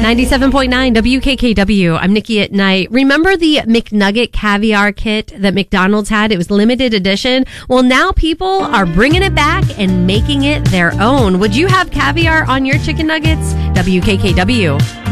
97.9 WKKW. I'm Nikki at Night. Remember the McNugget caviar kit that McDonald's had? It was limited edition. Well, now people are bringing it back and making it their own. Would you have caviar on your chicken nuggets? WKKW.